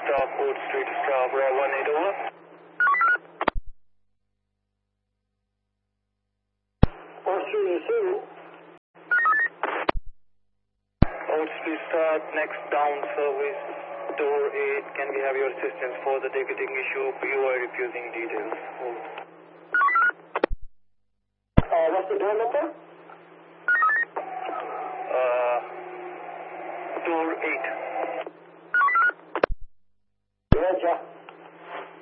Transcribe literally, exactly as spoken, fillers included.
stop, Port Street, Scarborough, one eight over. Port Street is two. Port Street, start, next down service, door eight. Can we have your assistance for the ticketing issue? You are refusing details. Hold. Uh, what's the door number? Uh, door eight.